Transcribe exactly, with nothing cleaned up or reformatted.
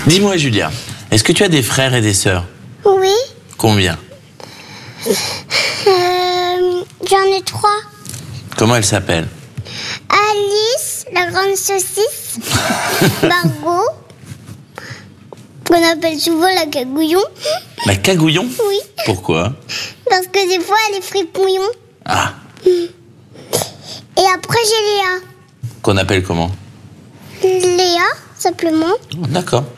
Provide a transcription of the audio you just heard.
Dis-moi, Julia, est-ce que tu as des frères et des sœurs? Oui. Combien? Euh, J'en ai trois. Comment elles s'appellent? Alice, la grande saucisse. Margot, qu'on appelle souvent la cagouillon. La cagouillon? Oui. Pourquoi? Parce que des fois, elle est fripouillon. Ah, Et après, j'ai Léa. qu'on appelle comment? Léa, simplement. D'accord.